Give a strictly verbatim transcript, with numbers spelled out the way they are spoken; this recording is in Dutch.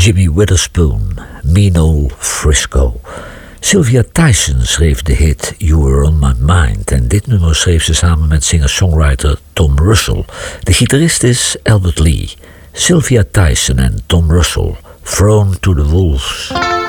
Jimmy Witherspoon, Mean Old Frisco. Sylvia Tyson schreef de hit You Were On My Mind en dit nummer schreef ze samen met singer-songwriter Tom Russell. De gitarist is Albert Lee. Sylvia Tyson en Tom Russell, Thrown to the Wolves.